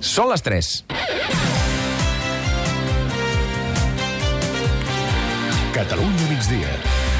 Són les 3. Catalunya migdia.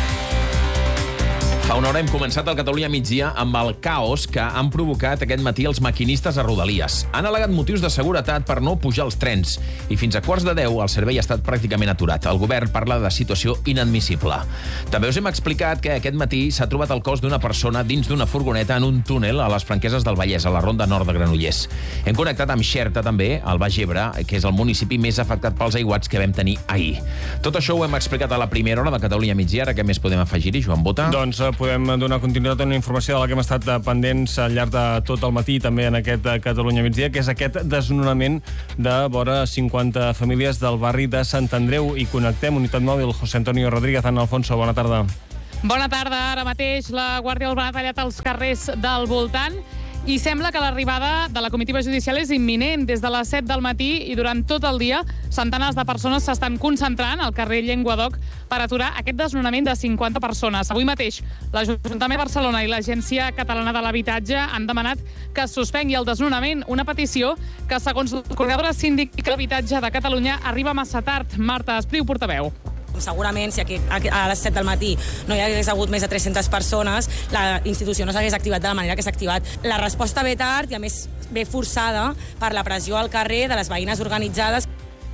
Fa una hora hem començat el Catalunya migdia amb el caos que han provocat aquest matí els maquinistes a Rodalies. Han al·legat motius de seguretat per no pujar els trens i fins a 9:15 el servei ha estat pràcticament aturat. El govern parla de situació inadmissible. També us hem explicat que aquest matí s'ha trobat el cos d'una persona dins d'una furgoneta en un túnel a les Franqueses del Vallès, a la Ronda Nord de Granollers. Hem connectat amb Xerta, també, al Baix Ebre, que és el municipi més afectat pels aiguats que vam tenir ahir. Tot això ho hem explicat a la primera hora de Catalunya migdia. Ara què més podem afegir-hi, Joan Bota? Doncs podem donar continuïtat a una informació de la que hem estat pendents al llarg de tot el matí, també en aquest Catalunya migdia, que és aquest desnonament de vora 50 famílies del barri de Sant Andreu. I connectem, unitat mòbil, José Antonio Rodríguez. Ana Alfonso, bona tarda. Bona tarda. Ara mateix la Guàrdia Urbana ha tallat els carrers del voltant i sembla que l'arribada de la comitiva judicial és imminent. Des de les 7 del matí i durant tot el dia, centenars de persones s'estan concentrant al carrer Llenguadoc per aturar aquest desnonament de 50 persones. Avui mateix, l'Ajuntament de Barcelona i l'Agència Catalana de l'Habitatge han demanat que es suspengui el desnonament, una petició que, segons la coordinadora síndica d'Habitatge de Catalunya, arriba massa tard. Marta Espriu, portaveu. Segurament, si aquí a les 7 del matí no hi hagués hagut més de 300 persones, la institució no s'hagués activat de la manera que s'ha activat. La resposta ve tard i, a més, ve forçada per la pressió al carrer de les veïnes organitzades.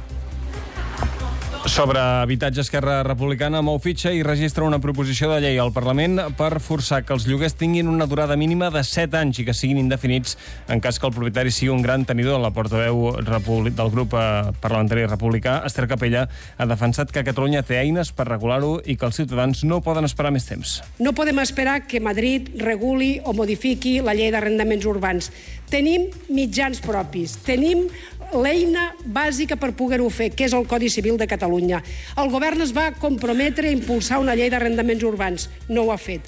Sobre habitatge, Esquerra Republicana mou fitxa i registra una proposició de llei al Parlament per forçar que els lloguers tinguin una durada mínima de 7 anys i que siguin indefinits en cas que el propietari sigui un gran tenidor. La portaveu del grup parlamentari republicà, Esther Capella, ha defensat que Catalunya té eines per regular-ho i que els ciutadans no poden esperar més temps. No podem esperar que Madrid reguli o modifiqui la llei d'arrendaments urbans. Tenim mitjans propis, tenim l'eina bàsica per poder-ho fer, que és el Codi Civil de Catalunya. El govern es va comprometre a impulsar una llei d'arrendaments urbans. No ho ha fet.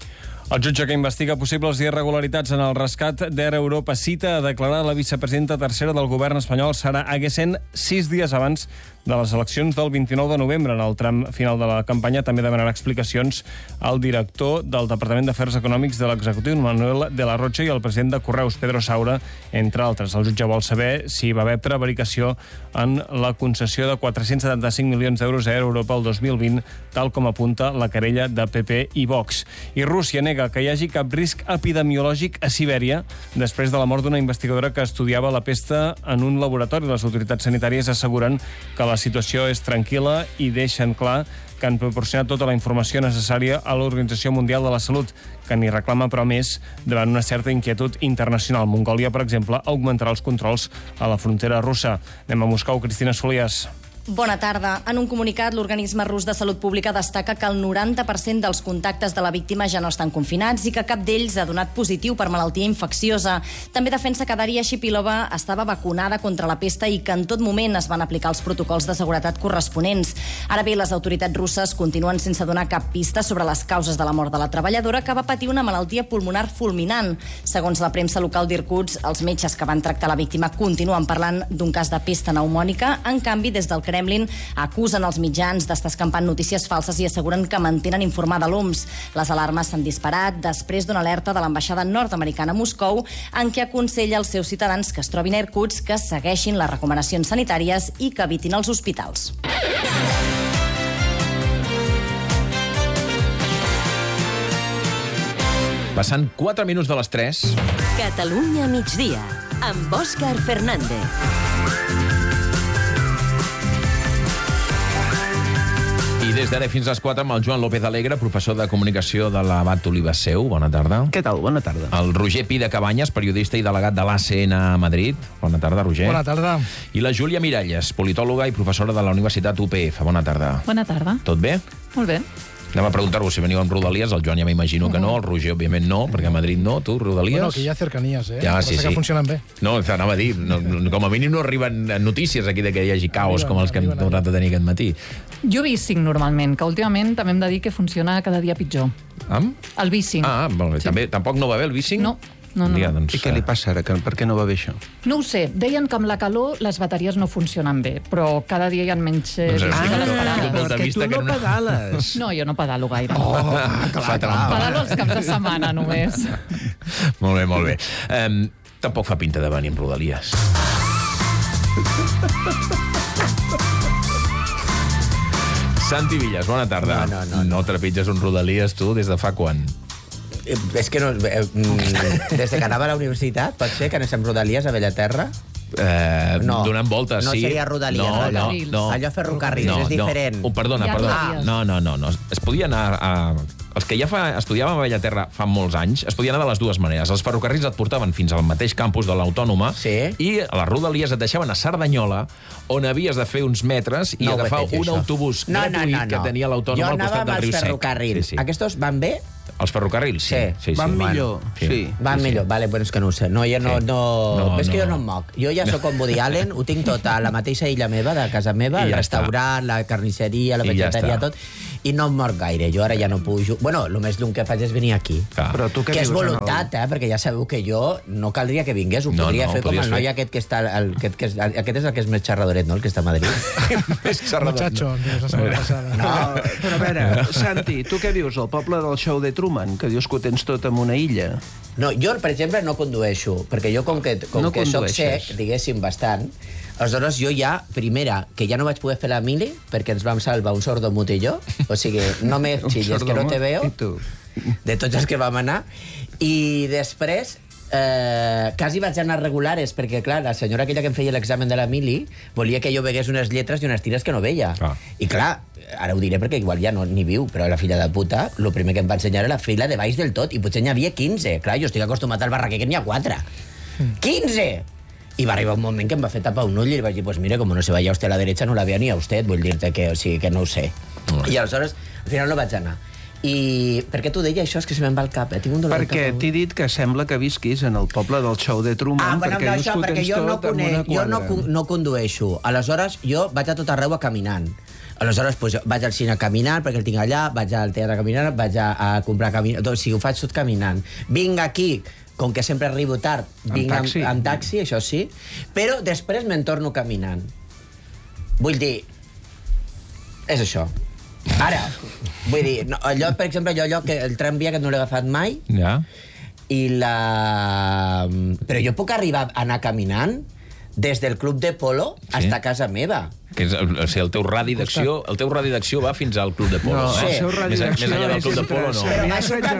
El jutge que investiga possibles irregularitats en el rescat d'Air Europa cita a declarar la vicepresidenta tercera del govern espanyol, Sara Agesen, 6 dies abans de les eleccions del 29 de novembre. En el tram final de la campanya també demanarà explicacions al director del Departament d'Afers Econòmics de l'executiu, Manuel de la Rocha, i el president de Correus, Pedro Saura, entre altres. El jutge vol saber si hi va haver prevaricació en la concessió de 475 milions d'euros a Air Europa el 2020, tal com apunta la querella de PP i Vox. I Rússia nega que hi hagi cap risc epidemiològic a Sibèria després de la mort d'una investigadora que estudiava la pesta en un laboratori. Les autoritats sanitàries asseguren que la situació és tranquil·la i deixen clar que han proporcionat tota la informació necessària a l'Organització Mundial de la Salut, que n'hi reclama, però més, davant una certa inquietud internacional. Mongòlia, per exemple, augmentarà els controls a la frontera russa. Anem a Moscou, Cristina Solias. Bona tarda. En un comunicat, l'organisme rus de salut pública destaca que el 90% dels contactes de la víctima ja no estan confinats i que cap d'ells ha donat positiu per malaltia infecciosa. També defensa que Daria Shipilova estava vacunada contra la pesta i que en tot moment es van aplicar els protocols de seguretat corresponents. Ara bé, les autoritats russes continuen sense donar cap pista sobre les causes de la mort de la treballadora, que va patir una malaltia pulmonar fulminant. Segons la premsa local d'Irkutsk, els metges que van tractar la víctima continuen parlant d'un cas de pesta pneumònica. En canvi, des del Kremlin acusen els mitjans d'estar escampant notícies falses i asseguren que mantenen informada l'OMS. Les alarmes s'han disparat després d'una alerta de l'ambaixada nord-americana a Moscou en què aconsella als seus ciutadans que es trobin a Irkutsk que segueixin les recomanacions sanitàries i que evitin els hospitals. Passant 4 minuts de les 3. Catalunya migdia, amb Òscar Fernández. I des d'ara fins a les 4 amb el Joan López Alegre, professor de comunicació de l'Abat Olivaseu. Bona tarda. Què tal? Bona tarda. El Roger Pi de Cabanyes, periodista i delegat de l'ACN a Madrid. Bona tarda, Roger. Bona tarda. I la Júlia Miralles, politòloga i professora de la Universitat UPF. Bona tarda. Bona tarda. Tot bé? Molt bé. Anem a preguntar-vos si veniu amb Rodalies. El Joan ja m'imagino que no, el Roger òbviament no, perquè a Madrid no. Tu, Rodalies? Bueno, que hi ha cercanías, Ja, sí, sí. que funcionen bé. No, anava a dir, com a mínim no arriben notícies aquí de que hi hagi caos com els que hem tornat a tenir aquest matí. Jo V5 normalment, que últimament també hem de dir que funciona cada dia pitjor. Amb? El V5. Ah, molt bé. Sí. Tampoc no va bé el V5? No. Doncs, I què li passa ara? Per què no va bé això? No ho sé. Deien que amb la calor les bateries no funcionen bé, però cada dia hi ha menys... perquè tu no pedales. No, jo no pedalo gaire. Oh, clar. Pedalo els caps de setmana, només. Molt bé, molt bé. Tampoc fa pinta de venir amb Rodalies. Santi Villas, bona tarda. No trepitges un Rodalies, tu, des de fa quan? És que no... Des que anava a la universitat, pot ser que anéssim Rodalies a Bellaterra? No. Donant voltes, no sí. No seria Rodalies, allò ferrocarrils, és diferent. Perdona. No. Es podia anar els que ja estudiàvem a Bellaterra fa molts anys, es podia anar de les dues maneres. Els ferrocarrils et portaven fins al mateix campus de l'Autònoma i a les Rodalies et deixaven a Cerdanyola, on havies de fer uns metres i agafar un autobús gratuït que tenia l'Autònoma al costat del riu Sec. Jo anava amb els ferrocarrils. Aquests van bé? Els ferrocarrils, sí. Van millor, sí. Van millor, vale, bueno, és que no ho sé. És que jo no em moc. Jo ja sóc com Woody Allen, ho tinc tot a la mateixa illa meva, de casa meva, el restaurant, la carnisseria, la vegeteria, tot, i no em mort gaire. Jo ara ja no pujo... Bueno, el més lluny que faig és venir aquí. Que és voluntat, perquè ja sabeu que jo no caldria que vingués, ho podria fer com el noi aquest que està... Aquest és el que és més xerradoret, no?, el que està a Madrid. Més xerradoret. Muchacho, la setmana passada. Però a veure, Santi, tu què vius? El poble del show de Truman, que dius que ho tens tot en una illa. No, jo, per exemple, no condueixo, perquè jo, com que soc sec, diguéssim, bastant, aleshores jo ja, primera, que ja no vaig poder fer la mili, perquè ens vam salvar un sordomut i jo, o sigui, no me xilles que no te veo, de tots els que vam anar, i després... quasi vaig anar regulares, perquè, clar, la senyora aquella que em feia l'examen de la mili volia que jo vegués unes lletres i unes tires que no veia. I, clar, ara ho diré perquè igual ja no ni viu, però la filla de puta, el primer que em va ensenyar era la fila de baix del tot, i potser n'hi havia 15. Clar, jo estic acostumat al barraquer que n'hi ha 4. 15! I va arribar un moment que em va fer tapar un ull i li vaig dir, pues mire, como no se vaya usted a la derecha, no la vea ni a usted, vull dir-te que, o sigui, que no ho sé. I aleshores, al final no vaig anar. I per què t'ho deia això? És que se me'n va al cap. Tinc un dolor perquè t'he dit que sembla que visquis en el poble del show de Truman, perquè dius que ho tens tot en una quadra. Jo no condueixo. Aleshores, jo vaig a tot arreu caminant. Aleshores, vaig al cine caminant, perquè el tinc allà, vaig al teatre caminant, vaig a comprar caminant... O sigui, ho faig tot caminant. Vinc aquí, com que sempre arribo tard, vinc en taxi, això sí, però després me'n torno caminant. Vull dir, és això. Ara, vull dir, allò, per exemple, allò que el tramvia que no l'he agafat mai, però jo puc arribar a anar caminant des del club de polo fins a casa meva. Que és, o sigui, el teu radi d'acció va fins al club de polo. No, el seu radi d'acció més enllà del club de polo, no. Però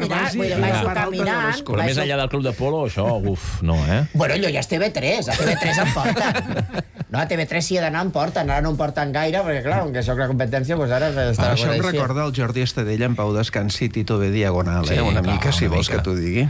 vaig caminant. Però més enllà del club de polo, això, no, eh? Bueno, allò ja és TV3, a TV3 em porten. No, a TV3 si he d'anar em porten, ara no em porten gaire, perquè clar, com que sóc la competència, doncs ara... Això em recorda el Jordi Estadella en Pau Descansi i Tito B Diagonal, una mica, si vols que t'ho digui.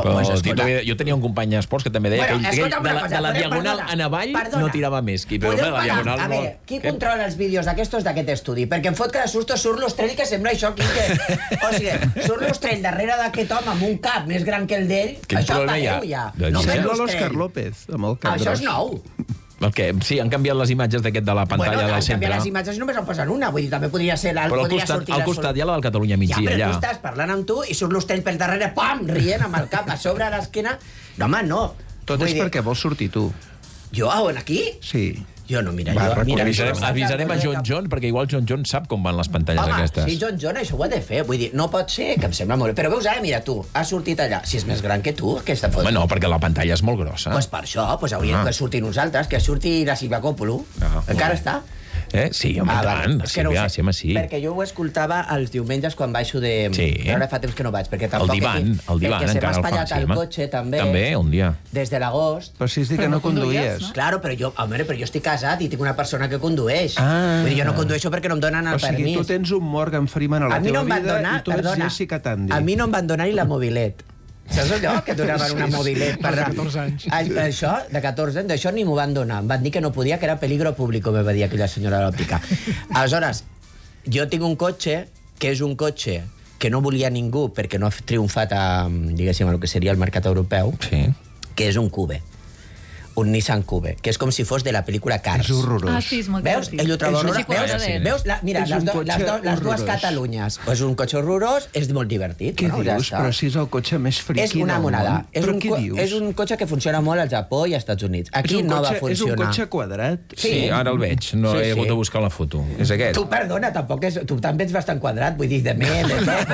Jo tenia un company d'esports que també deia que de la Diagonal en avall no tirava més. Però de la Diagonal no... Qui controla els vídeos aquests d'aquest estudi? Perquè em fot cada susto, surt l'Ostrell, que sembla això aquí, o sigui, surt l'Ostrell darrere d'aquest home amb un cap més gran que el d'ell, això pareu ja. Sembla l'Òscar López, amb el cap gros. Això és nou. Sí, han canviat les imatges d'aquest de la pantalla del centre. Han canviat les imatges i només en posen una, vull dir, també podria ser l'alt, podria sortir... Però al costat hi ha la del Catalunya Migdia, allà. Ja, però tu estàs parlant amb tu i surt l'Ostrell per darrere, pam, rient amb el cap a sobre a l'esquena. No, home, no. Tot és perquè vols sortir tu. Jo, on, aquí? Sí. Jo no, mira... Avisarem a John, perquè igual John sap com van les pantalles aquestes. Home, sí, John, això ho ha de fer. Vull dir, no pot ser, que em sembla molt... Però veus, ara, mira, tu, has sortit allà. Si és més gran que tu, aquesta foto... No, perquè la pantalla és molt grossa. Doncs per això, hauríem de sortir nosaltres, que surti la Silvia Coppola. Encara està? Sí, home, tant. Sí. Perquè jo ho escoltava els diumenges quan baixo de... Ara fa temps que no vaig, perquè tampoc... El divan encara el fa. Perquè se m'ha espatllat el cotxe, també. També, un dia. Des de l'agost. Però si has dit que no conduïes. Claro, però jo estic casat i tinc una persona que condueix. Vull dir, jo no condueixo perquè no em donen el permís. O sigui, tu tens un Morgan Freeman a la teva vida i tu ets Jessica Tandy. A mi no em van donar ni la mobilet. Saps allò? Que donaven una mobilet per... De 14 anys. Això, de 14 anys, d'això ni m'ho van donar. Em van dir que no podia, que era peligro público, me va dir aquella senyora de l'òptica. Aleshores, jo tinc un cotxe, que és un cotxe que no volia ningú perquè no ha triomfat a, diguéssim, el que seria el mercat europeu, que és un Cube. Un Nissan Cube, que és com si fos de la pel·lícula Cars. És horrorós. Ah, sí, és molt veus? Ell ho troba horrorós. Veus? Mira, les dues Catalunyes. És un cotxe horrorós, és molt divertit. Què dius? Però si és el cotxe més friqui és una monada. És un cotxe que funciona molt al Japó i als Estats Units. Aquí no va funcionar. És un cotxe quadrat? Sí, ara el veig. No he hagut de buscar la foto. És aquest. Tu, perdona, tampoc és... Tu també ets bastant quadrat, vull dir, de ment,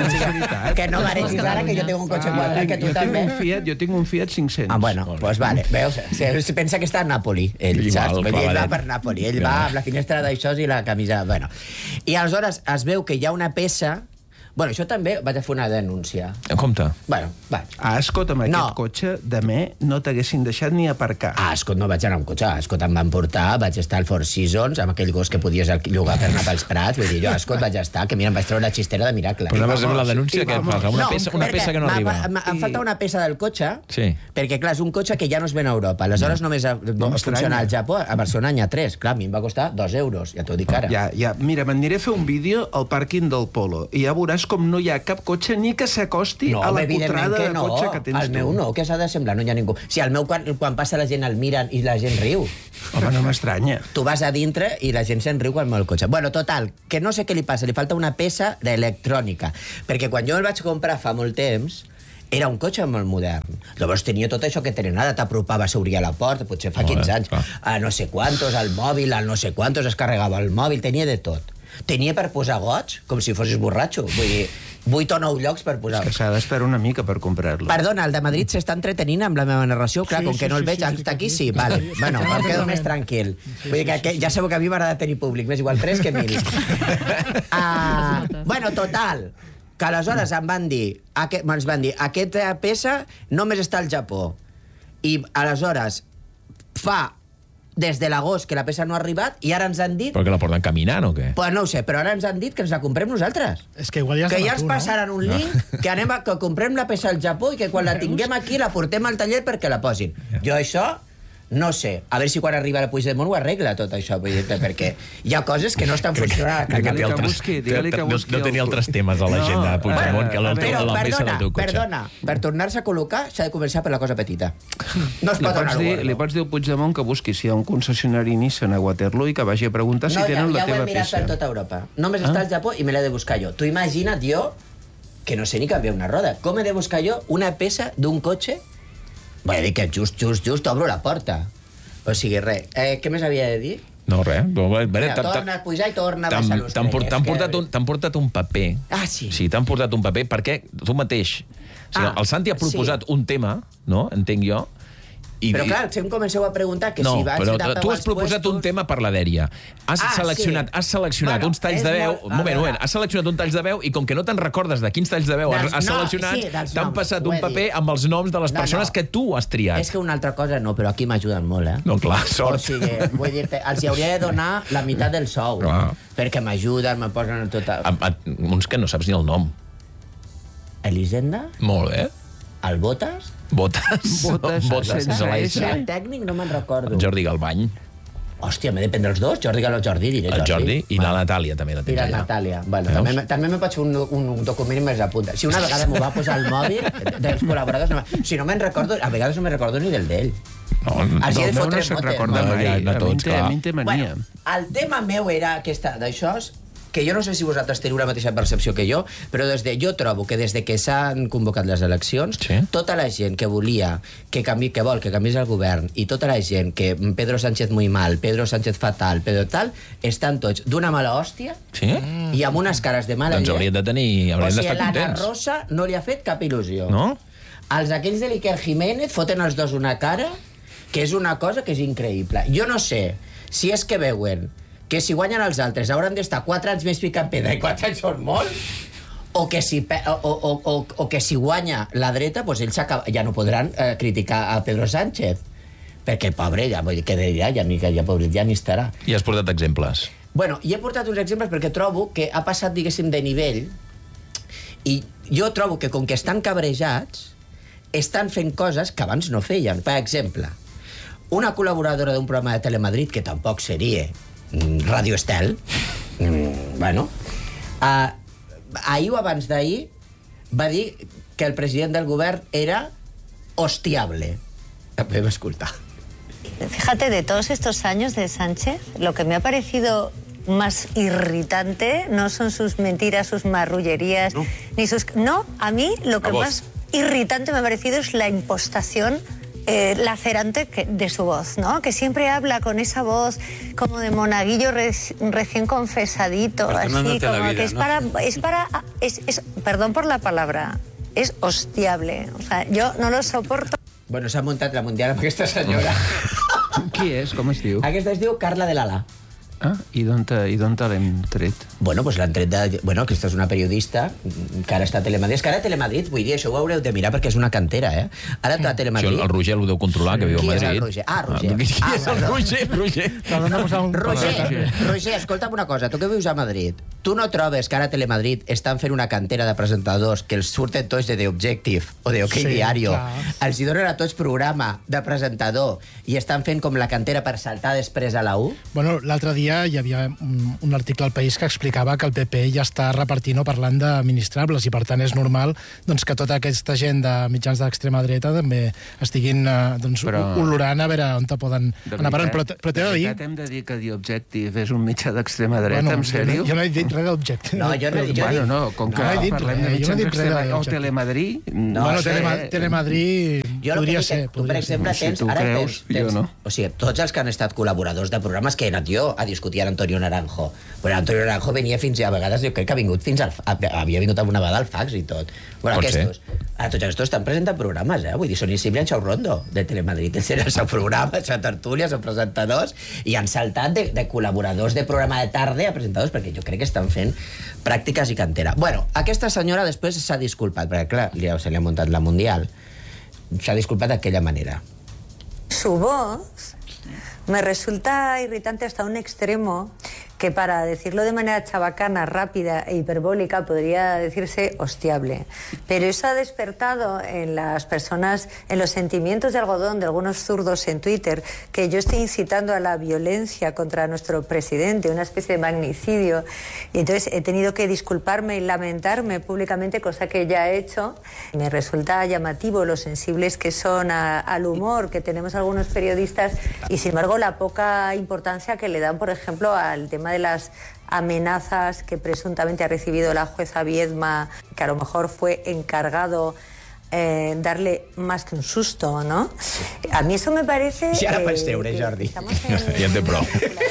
que no m'areguis ara que jo tinc un cotxe quadrat, que tu també. Jo tinc un Fiat 500. Ah, bueno, doncs vale. Veus? pensa que està a Nàpoli, ell, saps? Ell va per Nàpoli, ell va amb la finestra d'això i la camisa... Bueno. I aleshores es veu que hi ha una peça... Bueno, això també vaig a fer una denúncia. Compte. Bueno, va. A Ascot, amb aquest cotxe, de no t'haguessin deixat ni aparcar. A Ascot no vaig anar amb cotxe. A Ascot em van portar, vaig estar al Four Seasons, amb aquell gos que podies llogar per anar pels Prats. Vull dir, jo a Ascot vaig estar, que mira, em vaig treure la xistera de miracle. Però anaves amb la denúncia que fa una peça que no arriba. Em falta una peça del cotxe, sí. Perquè, clar, és un cotxe que ja no es ven a Europa. Aleshores només funciona al Japó. A Barcelona n'hi ha 3. Clar, a mi em va costar 2 euros, ja t'ho dic ara. Ja. Mira, m'aniré a fer un vídeo al pàrquing del Polo i ja veuràs com no hi ha cap cotxe ni que s'acosti a la putrada de cotxe que tens tu. El meu no, que s'ha de semblar, no hi ha ningú. Si el meu, quan passa la gent el miren i la gent riu. Home, no m'estranya. Tu vas a dintre i la gent se'n riu quan mou el cotxe. Bueno, total, que no sé què li passa, li falta una peça d'electrònica. Perquè quan jo el vaig comprar fa molt temps, era un cotxe molt modern. Llavors tenia tot això que tenen ara, t'apropava, s'obria la porta, potser fa 15 anys, a no sé quantos, al mòbil, al no sé quantos, es carregava el mòbil, tenia de tot. Tenia per posar goig, com si fossis borratxo. Vull dir, 8 o 9 llocs per posar. És que s'ha d'esperar una mica per comprar-lo. Perdona, el de Madrid s'està entretenint amb la meva narració. Clar, com que no el veig, hasta aquí sí. Vale. Bueno, em quedo més tranquil. Vull dir que ja sabeu que a mi m'agrada tenir públic, més igual 3 que 1000. Bueno, total, que aleshores ens van dir aquesta peça només està al Japó. I aleshores fa des de l'agost que la peça no ha arribat i ara ens han dit... Perquè la porten caminant o què? Pues no ho sé, però ara ens han dit que ens la comprem nosaltres. És que igual ja que ja ens passaran un link que comprem la peça al Japó i que quan la tinguem aquí la portem al taller perquè la posin. Jo això... No sé, a veure si quan arriba la Puigdemont ho arregla tot això, perquè hi ha coses que no estan funcionant. No tenia altres temes a l'agenda de Puigdemont que la peça del teu cotxe. Perdona, per tornar-se a col·locar s'ha de començar per la cosa petita. No es pot donar el guardo. Li pots dir al Puigdemont que busqui si hi ha un concessionari Nissan a Waterloo i que vagi a preguntar si tenen la teva peça. No, ja ho he mirat per tota Europa. Només està al Japó i me l'he de buscar jo. Tu imagina't jo, que no sé ni canviar una roda, com he de buscar jo una peça d'un cotxe? Vull dir que just obro la porta. O sigui, res. Què més havia de dir? No, res. Torna a pujar i torna a baixar l'Ostrenyes. T'han portat un paper. Ah, sí? Sí, t'han portat un paper perquè tu mateix... El Santi ha proposat un tema, no? Entenc jo. Però clar, si em comenceu a preguntar que si vaig... No, però tu has proposat un tema per la dèria. Has seleccionat uns talls de veu... Un moment, has seleccionat un talls de veu i com que no te'n recordes de quins talls de veu has seleccionat, t'han passat un paper amb els noms de les persones que tu has triat. És que una altra cosa no, però aquí m'ajuden molt, No, clar, sort. O sigui, vull dir-te, els hauria de donar la meitat del sou, perquè m'ajuden, me posen tot... Uns que no saps ni el nom. Elisenda? Molt bé. El Botes? Botes sense la S. El tècnic no me'n recordo. Jordi Galbany. Hòstia, m'he de prendre els dos? Jordi diré. El Jordi i la Natàlia també la tens allà. I la Natàlia. Bueno, també me pots fer un document i me'ls apunta. Si una vegada m'ho va posar al mòbil dels col·laboradors, si no me'n recordo, a vegades no me'n recordo ni del d'ell. El meu no se'n recorda mai. A mi em té mania. El tema meu era aquesta, que jo no sé si vosaltres teniu la mateixa percepció que jo, però jo trobo que des de que s'han convocat les eleccions, tota la gent que volia que vol que canviés el govern i tota la gent que Pedro Sánchez muy mal, Pedro Sánchez fatal, Pedro tal, estan tots d'una mala hòstia i amb unes cares de mala llet. Doncs haurien d'estar contents. L'Anna Rosa no li ha fet cap il·lusió. No? Els aquells de l'Iker Jiménez foten els dos una cara que és una cosa que és increïble. Jo no sé si és que veuen que si guanyen els altres hauran d'estar 4 anys més picant pedra i 4 anys són molt, o que si guanya la dreta, doncs ells ja no podran criticar a Pedro Sánchez, perquè el pobre ja ni estarà. I has portat exemples? Bueno, i he portat uns exemples perquè trobo que ha passat, diguéssim, de nivell, i jo trobo que com que estan cabrejats estan fent coses que abans no feien. Per exemple, una col·laboradora d'un programa de Telemadrid, que tampoc seria Radio Estel, ahir o abans d'ahir va dir que el president del govern era hostiable. Vam escoltar. Fíjate, de todos estos años de Sánchez, lo que me ha parecido más irritante no son sus mentiras, sus marrullerías, ni sus... No, a mí lo que más irritante me ha parecido es la impostación lacerante de su voz, ¿no? Que siempre habla con esa voz como de monaguillo recién confesadito, así como vida, que es perdón por la palabra, es hostiable. O sea, yo no lo soporto. Bueno, s'ha muntat la Mundial amb aquesta senyora. Qui és? Com es diu? Aquesta es diu Carla de l'Ala. Ah, i d'on l'hem tret? Bueno, doncs l'han tret de... Bueno, aquesta és una periodista que ara està a Telemadrid. És que ara a Telemadrid, vull dir, això ho haureu de mirar perquè és una cantera, eh? Ara a Telemadrid... El Roger ho deu controlar, que viu a Madrid. Qui és el Roger? Ah, Roger. Qui és el Roger? Roger, escolta'm una cosa, tu que vius a Madrid, tu no trobes que ara a Telemadrid estan fent una cantera de presentadors que els surten tots de The Objective o de OK Diario, els hi donen a tots programa de presentador i estan fent com la cantera per saltar després a la U? Bueno, l'altre dia hi havia un article al País que explicava que el PP ja està repartint o parlant d'administrables i, per tant, és normal doncs, que tota aquesta gent de mitjans d'extrema dreta també estiguin olorant a veure on te poden anar parant. Però t'he de dir... Hem de dir que The Objective és un mitjà d'extrema dreta, en sèrio? Jo no he dit res d'Objective. No, jo no he dit... Bueno, com que parlem de mitjans d'extrema dreta... O Telemadrid... Bueno, Telemadrid podria ser. Tu, per exemple, tens... Si tu creus, jo no. O sigui, tots els que han estat col·laboradors de programes que he anat jo a discutir amb Antonio Naranjo. Però Antonio Naranjo venia fins a vegades, jo crec que ha vingut fins al... Havia vingut una vegada al fax i tot. Bueno, tots aquests estan presentant programes, eh? Vull dir, són Isidre en Xau Rondo, de Telemadrid. Tenen el seu programa, el seu tertúlia, els presentadors, i han saltat de col·laboradors de programa de tarda a presentadors, perquè jo crec que estan fent pràctiques i cantera. Bueno, aquesta senyora després s'ha disculpat, perquè clar, se li ha muntat la Mundial. S'ha disculpat d'aquella manera. Su voz me resulta irritante hasta un extremo que, para decirlo de manera chabacana, rápida e hiperbólica, podría decirse hostiable. Pero eso ha despertado en las personas, en los sentimientos de algodón de algunos zurdos en Twitter, que yo estoy incitando a la violencia contra nuestro presidente, una especie de magnicidio. Y entonces he tenido que disculparme y lamentarme públicamente, cosa que ya he hecho. Me resulta llamativo lo sensibles que son al humor que tenemos algunos periodistas y, sin embargo, la poca importancia que le dan, por ejemplo, al tema de las amenazas que presuntamente ha recibido la jueza Viedma, que a lo mejor fue encargado darle más que un susto, ¿no? A mí eso me parece... Sí, ara pots treure, Jordi. Ja en té prou.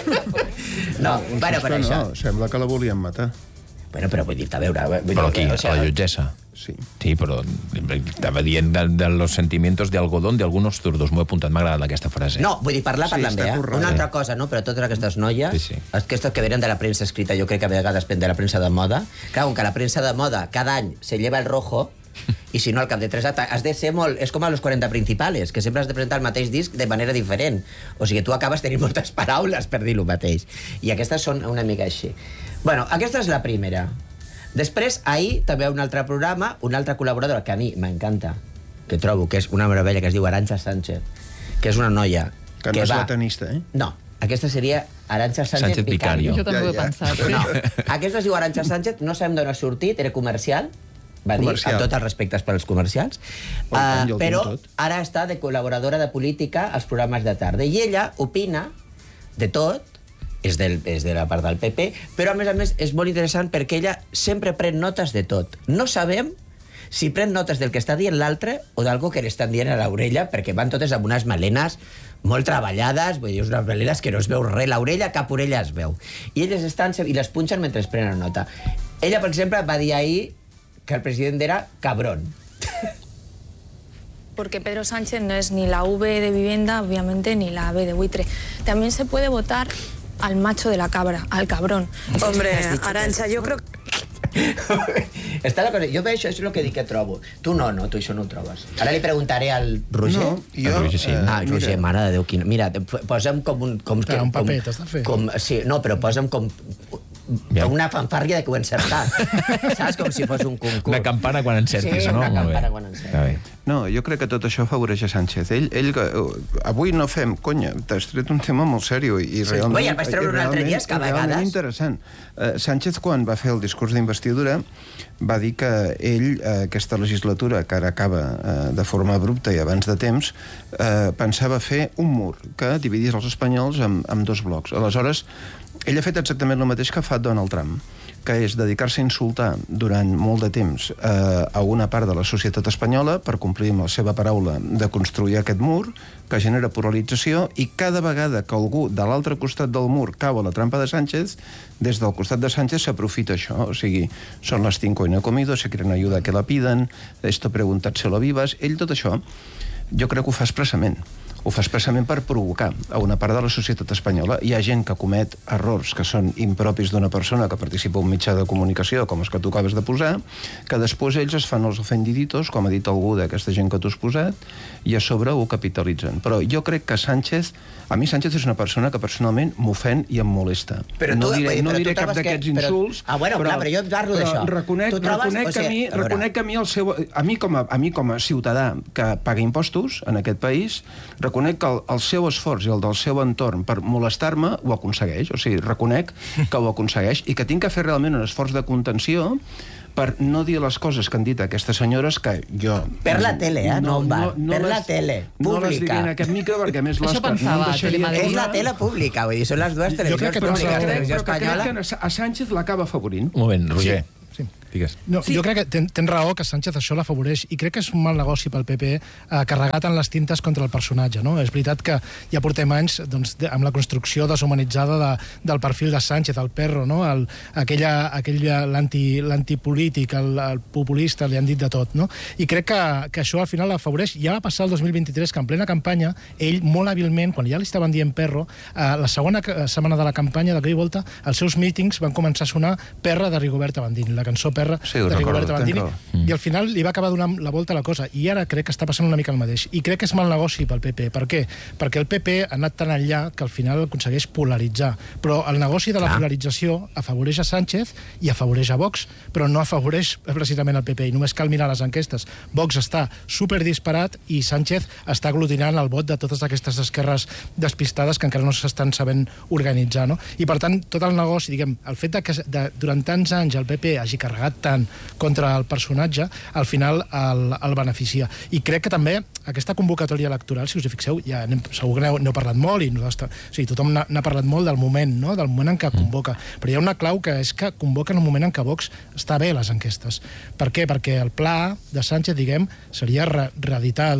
No, bueno, per això... No, sembla que la volien matar. Bueno, però vull dir, a veure... Però aquí, a la jutgessa. Sí. Sí, però estava dient de los sentimientos de algodón de algunos zurdos. M'ho he apuntat, m'ha agradat aquesta frase. No, vull dir, parlant bé, eh? Una altra cosa, no? Però totes aquestes noies, aquestes que venen de la premsa escrita, jo crec que a vegades de la premsa de moda, clar, com que la premsa de moda cada any se lleva el rojo, i si no, al cap de 3 anys has de ser molt... És com a los 40 principales, que sempre has de presentar el mateix disc de manera diferent. O sigui, tu acabes tenint moltes paraules per dir el mateix. I aquestes són una mica així. Bueno, aquesta és la primera. Després, ahir, també hi ha un altre programa, una altra col·laboradora, que a mi m'encanta, que trobo que és una meravella, que es diu Arantxa Sánchez, que és una noia que no és la tenista, eh? No, aquesta seria Arantxa Sánchez Vicario. Jo també ho he pensat. No, aquesta es diu Arantxa Sánchez, no sabem d'on ha sortit, era comercial, va dir, amb tots els respectes per als comercials, però ara està de col·laboradora de política als programes de tarda. I ella opina de tot, és de la part del PP, però a més és molt interessant perquè ella sempre pren notes de tot. No sabem si pren notes del que està dient l'altre o d'algo que li estan dient a l'orella, perquè van totes amb unes melenes molt treballades, vull dir, unes melenes que no es veu res, l'orella, cap orella es veu. I elles estan i les punxen mentre es prenen nota. Ella, per exemple, va dir ahir que el president era cabrón. Porque Pedro Sánchez no es ni la V de vivienda, obviamente, ni la B de buitre. También se puede votar al macho de la cabra, al cabrón. Hombre, Arantxa, yo creo... Està la cosa, jo això és el que dic que trobo. Tu no, tu això no ho trobes. Ara li preguntaré al Roger. No, jo... Roger, sí. Roger, mare de Déu, quina... Mira, posa'm com un... Clar, un paper, t'has de fer. Sí, no, però posa'm com una fanfàrria de que ho he encertat. Saps? Com si fos un concurs. Una campana quan encertis, no? Sí, una campana quan encertis. No, jo crec que tot això afavoreix a Sánchez. Avui no fem, conya, t'has tret un tema molt sèrio i realment... Ui, el vaig treure un altre dia, és que a vegades... Realment interessant. Sánchez, quan va fer el discurs d'investidura, va dir que ell, aquesta legislatura, que ara acaba de forma abrupta i abans de temps, pensava fer un mur que dividís els espanyols en dos blocs. Aleshores, ell ha fet exactament el mateix que fa Donald Trump, que és dedicar-se a insultar durant molt de temps a una part de la societat espanyola per complir amb la seva paraula de construir aquest mur, que genera polarització, i cada vegada que algú de l'altre costat del mur cau a la trampa de Sánchez, des del costat de Sánchez s'aprofita això. O sigui, són les 5 y no he comido, se quieren ayuda que la piden, esto preguntárselo a Vivas. Ell tot això jo crec que ho fa expressament. ho fa expressament per provocar a una part de la societat espanyola. Hi ha gent que comet errors que són impropis d'una persona que participa en un mitjà de comunicació, com els que tu acabes de posar, que després ells es fan els ofendiditos, com ha dit algú d'aquesta gent que tu has posat, i a sobre ho capitalitzen. Però jo crec que a mi Sánchez és una persona que personalment m'ofèn i em molesta. No diré cap d'aquests insults, però jo et parlo d'això. Reconec que a mi com a ciutadà que paga impostos en aquest país, reconec que el seu esforç i el del seu entorn per molestar-me ho aconsegueix. O sigui, reconec que ho aconsegueix i que tinc que fer realment un esforç de contenció per no dir les coses que han dit aquestes senyores que jo... Per la tele, no en bar. Per la tele, pública. No les diré en aquest micro perquè, a més, això pensava, és la tele pública, vull dir, són les dues televisions públiques. Però crec que a Sánchez l'acaba afavorint. Un moment, Roger. Sí. Digues. No, sí. Jo crec que tens raó que Sánchez això l'afavoreix i crec que és un mal negoci pel PP carregat en les tintes contra el personatge. No? És veritat que ja portem anys amb la construcció deshumanitzada del perfil de Sánchez, el perro, no? L'antipolític, el populista, li han dit de tot. No? I crec que això al final l'afavoreix. Ja va passar el 2023 que en plena campanya ell molt hàbilment, quan ja li estaven dient perro, la segona setmana de la campanya d'aquella volta, els seus mítings van començar a sonar Perra de Rigoberta Bandini, la cançó Perra de Rigoberta Bandini, i al final li va acabar donant la volta a la cosa, i ara crec que està passant una mica el mateix, i crec que és mal negoci pel PP. Per què? Perquè el PP ha anat tan enllà que al final aconsegueix polaritzar, però el negoci de la polarització afavoreix a Sánchez i afavoreix a Vox, però no afavoreix precisament el PP, i només cal mirar les enquestes. Vox està superdisparat i Sánchez està aglutinant el vot de totes aquestes esquerres despistades que encara no s'estan sabent organitzar, no? I per tant, tot el negoci, diguem, el fet que durant tants anys el PP hagi carregat tant contra el personatge, al final el beneficia. I crec que també aquesta convocatòria electoral, si us hi fixeu, ja segur que n'heu parlat molt, i tothom n'ha parlat molt del moment, no? Del moment en què convoca. Però hi ha una clau que és que convoca en un moment en què Vox està bé a les enquestes. Per què? Perquè el pla de Sánchez, diguem, seria reeditar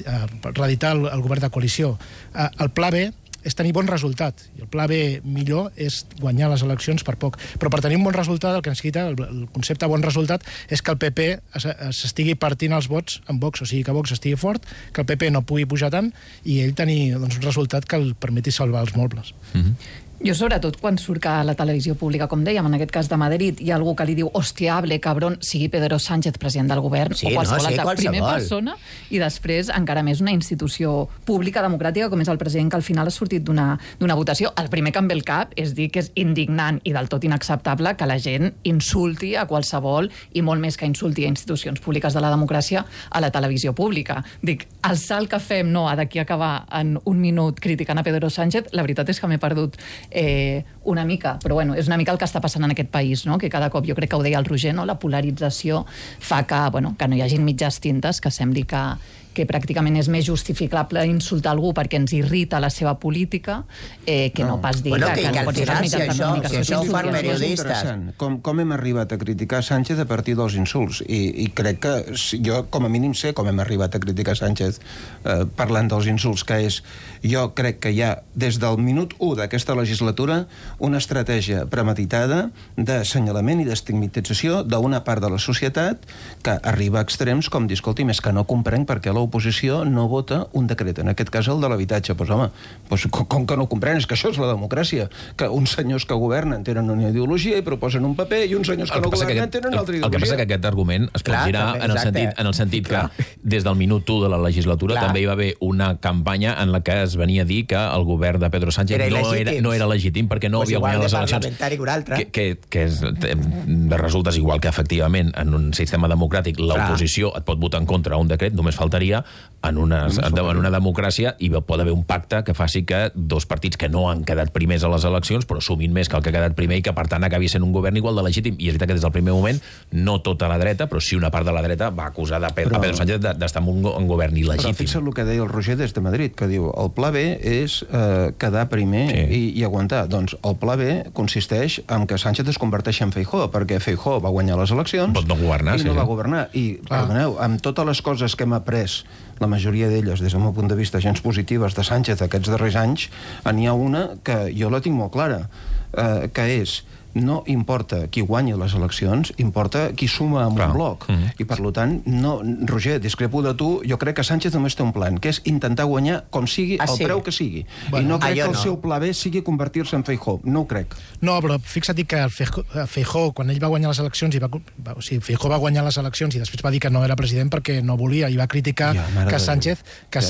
el govern de coalició. El pla B és tenir bon resultat, i el pla B millor és guanyar les eleccions per poc. Però per tenir un bon resultat, el que necessita, el concepte bon resultat, és que el PP s'estigui partint els vots amb Vox, o sigui, que Vox estigui fort, que el PP no pugui pujar tant, i ell tenir un resultat que el permeti salvar els mobles. Jo, sobretot, quan surt a la televisió pública, com dèiem, en aquest cas de Madrid, hi ha algú que li diu, hòstia, hable, cabrón, sigui Pedro Sánchez president del govern, o qualsevol altra primera persona, i després, encara més, una institució pública, democràtica, com és el president, que al final ha sortit d'una votació. El primer que em ve al cap és dir que és indignant i del tot inacceptable que la gent insulti a qualsevol, i molt més que insulti a institucions públiques de la democràcia, a la televisió pública. Dic, el salt que fem, no, d'aquí a acabar en un minut criticant a Pedro Sánchez, la veritat és que m'he perdut una mica, però bueno, és una mica el que està passant en aquest país, no? Que cada cop, jo crec que ho deia el Roger, no? La polarització fa que no hi hagin mitges tintes, que sembli que pràcticament és més justificable insultar algú perquè ens irrita la seva política que no pas dir que no pots ser mitjans de comunicació. Si això ho fan periodistes. Com hem arribat a criticar Sánchez a partir dels insults, i crec que jo com a mínim sé com hem arribat a criticar Sánchez parlant dels insults, que és, jo crec que hi ha des del minut 1 d'aquesta legislatura una estratègia premeditada d'assenyalament i d'estigmatització d'una part de la societat que arriba a extrems com dir, escolti, més que no comprenc perquè l'oposició no vota un decret, en aquest cas el de l'habitatge. Doncs home, com que no comprèn? És que això és la democràcia, que uns senyors que governen tenen una ideologia i proposen un paper, i uns senyors que no governen tenen una altra ideologia. El que passa que aquest argument es pot girar en el sentit que des del minut 1 de la legislatura també hi va haver una campanya en la que es venia a dir que el govern de Pedro Sánchez no era legítim perquè no havia guanyat les eleccions. Que resulta igual que efectivament en un sistema democràtic l'oposició et pot votar en contra un decret, només faltaria en una democràcia, i pot haver un pacte que faci que dos partits que no han quedat primers a les eleccions, però sumin més que el que ha quedat primer, i que per tant acabi sent un govern igual de legítim. I és veritat que des del primer moment no tota la dreta, però sí una part de la dreta va acusar a Pedro Sánchez d'estar en un govern il·legítim. Però fixa't el que deia el Roger des de Madrid, que diu el pla B és quedar primer i aguantar. Doncs el pla B consisteix en que Sánchez es converteixi en Feijóo, perquè Feijóo va guanyar les eleccions i no va governar. I, perdoneu, amb totes les coses que hem après la majoria d'elles, des del meu punt de vista, gens positives de Sánchez aquests darrers anys, n'hi ha una que jo la tinc molt clara, que és: no importa qui guanyi les eleccions, importa qui suma amb un bloc. I, per tant, no, Roger, discrepo de tu, jo crec que Sánchez només té un plan, que és intentar guanyar com sigui, al preu que sigui. I no crec que el seu pla B sigui convertir-se en Feijóo. No ho crec. No, però fixa't que Feijóo, quan ell va guanyar les eleccions, Feijóo va guanyar les eleccions i després va dir que no era president perquè no volia, i va criticar que Sánchez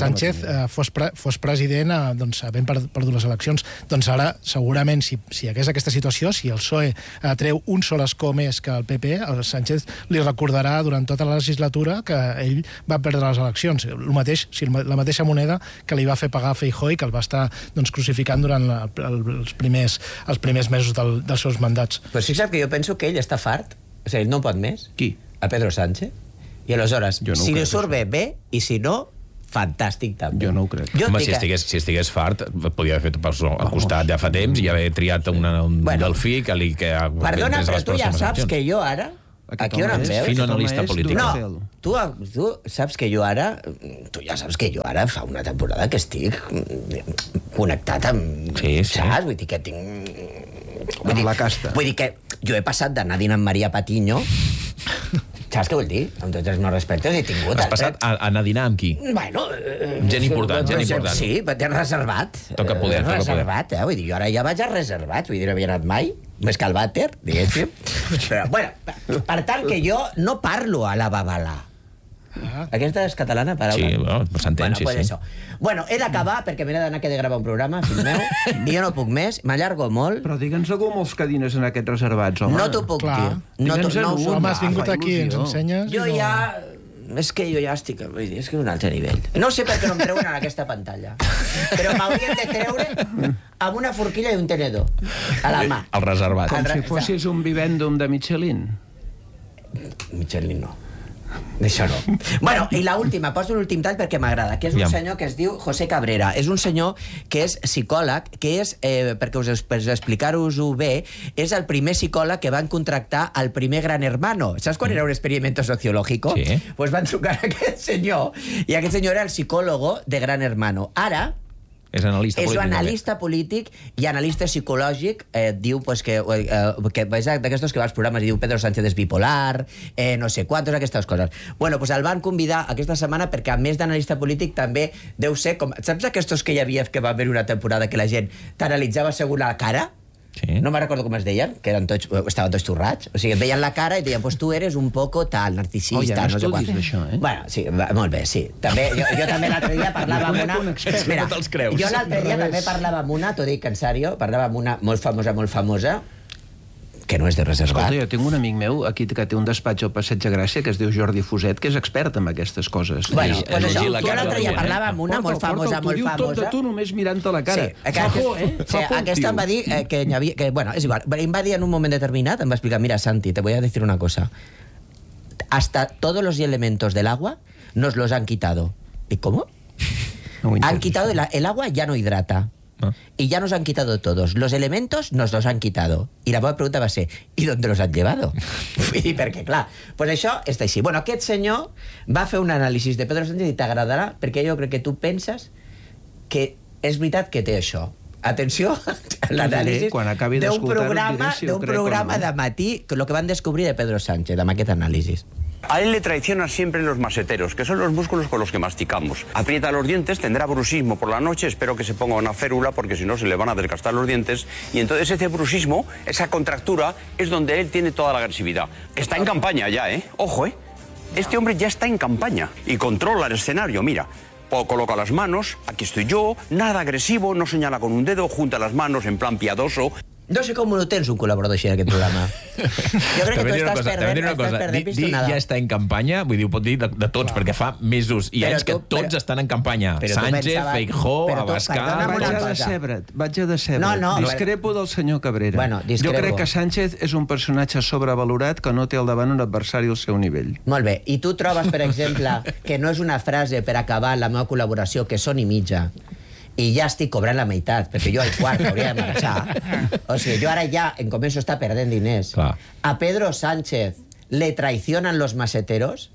fos president havent perdut les eleccions. Doncs ara, segurament, si hi hagués aquesta situació, si el PSOE treu un sol escó més que el PP, el Sánchez li recordarà durant tota la legislatura que ell va perdre les eleccions. El mateix, la mateixa moneda que li va fer pagar Feijóo i que el va estar crucificant durant els primers mesos dels seus mandats. Però fixa't que jo penso que ell està fart. O sigui, ell no pot més. Qui? A Pedro Sánchez. I aleshores, si li surt bé, i si no, fantàstic, també. Jo no ho crec. Home, si estigués fart, podia haver fet al costat ja fa temps i haver triat un delfí que li... Perdona, però tu ja saps que jo ara... Aquí on em veus? Fino analista polític. No, tu saps que jo ara... Tu ja saps que jo ara fa una temporada que estic connectat amb... Saps? Vull dir que tinc... Amb la casta. Vull dir que jo he passat d'anar dinant amb Maria Patiño... Saps què vull dir? Amb tots els meus respectes he tingut... Has passat a anar a dinar amb qui? Bueno... Gent important. Sí, tens reservat. Toca poder. Reservat, vull dir, jo ara ja vaig a reservat, vull dir, no havia anat mai, més que al vàter, diguéssim. Però, bueno, per tant que jo no parlo a la babalà. Aquesta és catalana, paraula? Sí, bueno, s'entén, sí. Bueno, he d'acabar perquè m'he d'anar que he de gravar un programa, fill meu, i jo no puc més, m'allargo molt. Però digue'ns algú molts cadines en aquests reservats, home. No t'ho puc dir. Home, has vingut aquí, ens ensenyes... Jo ja... És que jo ja estic... Vull dir, és que és un altre nivell. No sé per què no em treuen en aquesta pantalla. Però m'haurien de treure amb una forquilla i un tenedor a la mà. El reservat. Com si fossis un vivendum de Michelin. Michelin no. Això no. Bueno, i l'última, poso l'últim tall perquè m'agrada, que és un senyor que es diu José Cabrera. És un senyor que és psicòleg, que és, per explicar-vos-ho bé, és el primer psicòleg que van contractar al primer Gran Hermano. Saps quan era un experimento sociológico? Sí. Pues van trucar a aquest senyor, i aquest senyor era el psicòlogo de Gran Hermano. Ara... És analista polític i analista psicològic. Diu que és d'aquestos que va als programes i diu Pedro Sánchez és bipolar, no sé quantos, aquestes coses. Bueno, pues el van convidar aquesta setmana perquè, a més d'analista polític, també deu ser com... Saps aquestos que hi havia, que va haver una temporada que la gent t'analitzava segons la cara? Sí. No me'n recordo com es deien, que estaven tots torrats. O sigui, et veien la cara i et deien, pues tu eres un poco tal, narcisista, no sé quant. Bueno, sí, molt bé, sí. També, jo també l'altre dia parlava amb una... Mira, jo l'altre dia també parlava amb una, t'ho dic en sèrio, parlava amb una molt famosa, que no és de reservat. Escolta, jo tinc un amic meu aquí que té un despatx al Passeig de Gràcia, que es diu Jordi Fuset, que és expert en aquestes coses. Bueno, pues això, jo l'altre dia parlava amb una molt famosa. T'ho diu tot de tu només mirant-te la cara. Fa por, aquesta em va dir que, bueno, és igual, em va dir en un moment determinat, em va explicar, mira, Santi, te voy a decir una cosa. Hasta todos los elementos del agua nos los han quitado. ¿Y cómo? Han quitado el agua, ya no hidrata. Y ya nos han quitado todos. Los elementos nos los han quitado. I la meva pregunta va ser, ¿y dónde los han llevado? I perquè, clar, pues això està així. Bueno, aquest senyor va fer un anàlisi de Pedro Sánchez i t'agradarà, perquè jo crec que tu penses que és veritat que té això. Atenció a l'anàlisi d'un programa de matí, el que van descobrir de Pedro Sánchez, amb aquest anàlisi. A él le traicionan siempre los maseteros, que son los músculos con los que masticamos. Aprieta los dientes, tendrá bruxismo por la noche, espero que se ponga una férula porque si no se le van a desgastar los dientes. Y entonces ese bruxismo, esa contractura, es donde él tiene toda la agresividad. Está en campaña ya, ¿eh? Ojo, ¿eh? Este hombre ya está en campaña y controla el escenario, mira. Coloca las manos, aquí estoy yo, nada agresivo, no señala con un dedo, junta las manos en plan piadoso. No sé com no tens un col·laborador així en aquest programa. Jo crec que tu estàs perdent pistonada. Ja està en campanya, vull dir, ho pot dir de tots, perquè fa mesos i anys que tots estan en campanya. Sánchez, Feijóo, Abascal... Vaig a decebre't. Discrepo del senyor Cabrera. Jo crec que Sánchez és un personatge sobrevalorat que no té al davant un adversari al seu nivell. Molt bé. I tu trobes, per exemple, que no és una frase per acabar la meva col·laboració, que són i mitja, i ja estic cobrant la meitat, perquè jo al quart hauria de marxar. O sigui, jo ara ja em començo a estar perdent diners. A Pedro Sánchez le traicionan los maseteros.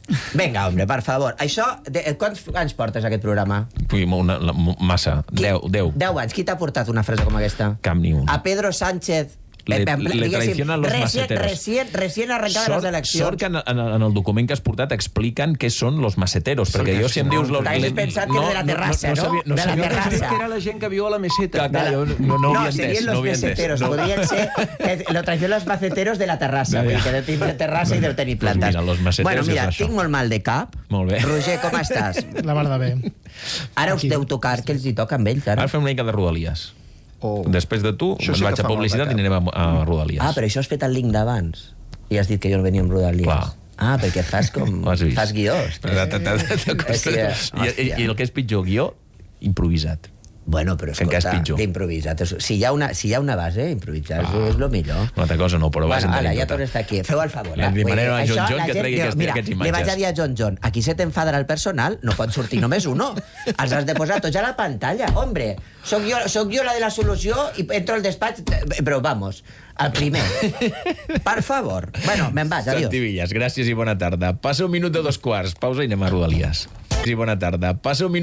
Vinga, hombre, per favor. Això, quants anys portes, aquest programa? Massa. 10. 10 anys. Qui t'ha portat una frase com aquesta? Cap ni un. A Pedro Sánchez... Le traicionan los maceteros. Recién arrencades les eleccions. Sort que en el document que has portat expliquen què són los maceteros, perquè jo si em dius... T'hagués pensat que és de la terrassa, no? De la terrassa. Que era la gent que viu a la meseta. No ho havia entès. Serien los meseteros. Podrien ser... Lo traicionan los maceteros de la terrassa. Vull dir que deu tenir terrassa i deu tenir plantes. Bueno, mira, tinc molt mal de cap. Molt bé. Roger, com estàs? La mar de bé. Ara us deu tocar, què els hi toca amb ells? Ara fem una mica de Rodalies. Després de tu, me'n vaig a publicitat i anirem a Rodalies. Ah, però això has fet el link d'abans. I has dit que jo venia amb Rodalies. Ah, perquè fas com... Fas guió. I el que és pitjor, guió, improvisat. Bueno, però escolta, d'improvisat. Si hi ha una base, improvisar és el millor. Una altra cosa no, però vas entenent tota. Ja tornes a estar aquí. Feu el favor. Li demanarem a John John que tregui aquestes imatges. Li vaig a dir a John John, aquí se t'enfadarà el personal, no pot sortir només uno. Els has de posar tots a la pantalla. Hombre, soc jo la de la solució i entro al despatx, però vamos, el primer. Per favor. Bueno, me'n vaig, adiós. Santi Villas, gràcies i bona tarda. Passa un minut de 2 quarts. Pausa i anem a Rodalies. I bona tarda. Passa un minut